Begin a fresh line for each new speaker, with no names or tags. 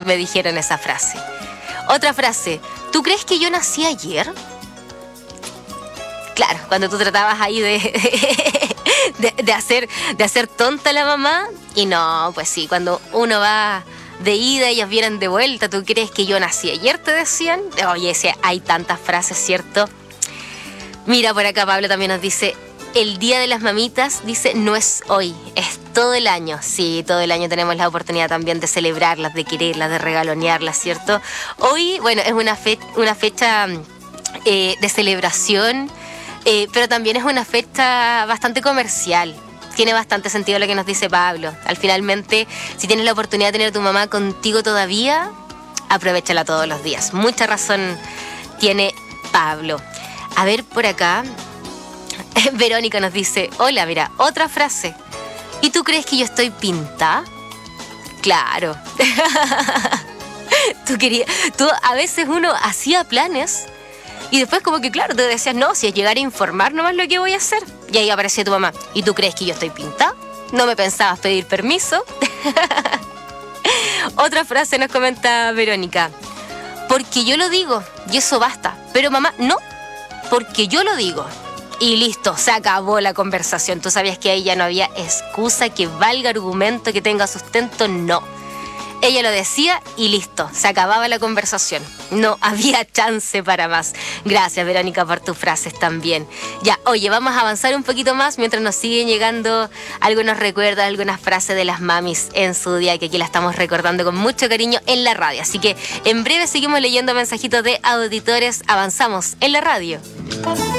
me dijeron esa frase. Otra frase, ¿tú crees que yo nací ayer? Claro, cuando tú tratabas ahí de hacer tonta a la mamá. Y no, pues sí, cuando uno va de ida, ellas vienen de vuelta. ¿Tú crees que yo nací ayer? Te decían. Oye, hay tantas frases, ¿cierto? Mira, por acá Pablo también nos dice, el Día de las Mamitas, dice, no es hoy, es todo el año. Sí, todo el año tenemos la oportunidad también de celebrarlas, de quererlas, de regalonearlas, ¿cierto? Hoy, bueno, es una fecha de celebración, pero también es una fecha bastante comercial. Tiene bastante sentido lo que nos dice Pablo. Finalmente, si tienes la oportunidad de tener a tu mamá contigo todavía, aprovéchala todos los días. Mucha razón tiene Pablo. A ver, por acá, Verónica nos dice, hola, mira, otra frase. ¿Y tú crees que yo estoy pintada? Claro. Tú a veces uno hacía planes y después como que, claro, te decías, no, si es llegar a informar nomás lo que voy a hacer. Y ahí aparece tu mamá. ¿Y tú crees que yo estoy pintada? ¿No me pensabas pedir permiso? Otra frase nos comenta Verónica. Porque yo lo digo y eso basta. Pero mamá, no, porque yo lo digo. Y listo, se acabó la conversación. Tú sabías que ahí ya no había excusa que valga argumento, que tenga sustento, no. Ella lo decía y listo, se acababa la conversación. No había chance para más. Gracias, Verónica, por tus frases también. Ya, oye, vamos a avanzar un poquito más mientras nos siguen llegando algunos recuerdos, algunas frases de las mamis en su día, que aquí la estamos recordando con mucho cariño en la radio. Así que en breve seguimos leyendo mensajitos de auditores. Avanzamos en la radio.